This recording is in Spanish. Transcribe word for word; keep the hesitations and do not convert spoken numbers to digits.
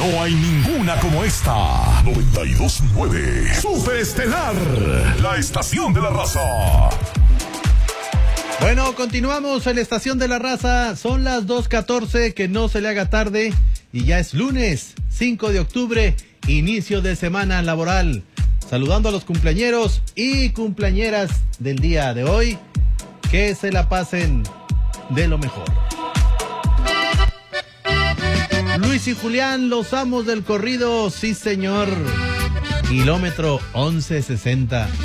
No hay ninguna como esta. noventa y dos punto nueve Super Estelar, la estación de la raza. Bueno, continuamos en la estación de la raza. Son las dos catorce, que no se le haga tarde. Y ya es lunes, cinco de octubre, inicio de semana laboral. Saludando a los cumpleañeros y cumpleañeras del día de hoy. Que se la pasen de lo mejor. Luis y Julián, los amos del corrido, sí señor. Kilómetro once sesenta.